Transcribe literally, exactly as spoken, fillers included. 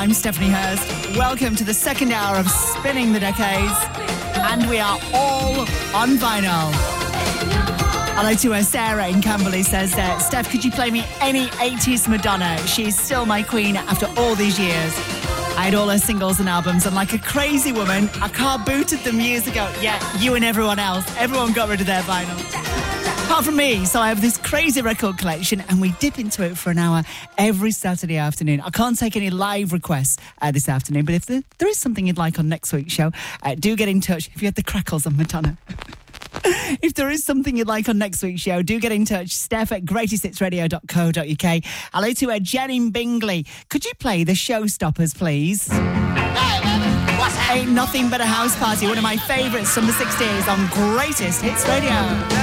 I'm Stephanie Hurst. Welcome to the second hour of Spinning the Decades. And we are all on vinyl. Hello to her, Sarah in Camberley says that, Steph, could you play me any eighties Madonna? She's still my queen after all these years. I had all her singles and albums, and like a crazy woman, I car booted them years ago. Yeah, you and everyone else. Everyone got rid of their vinyl. Apart from me, so I have this crazy record collection, and we dip into it for an hour every Saturday afternoon. I can't take any live requests uh, this afternoon, but if there, there is something you'd like on next week's show, uh, do get in touch. If you had the crackles on Madonna. If there is something you'd like on next week's show, do get in touch. Steph at greatest hits radio dot co dot uk. Hello to uh, Jen in Bingley. Could you play the Showstoppers, please? Ain't Nothing But a House Party, one of my favourites from the sixties on Greatest Hits Radio.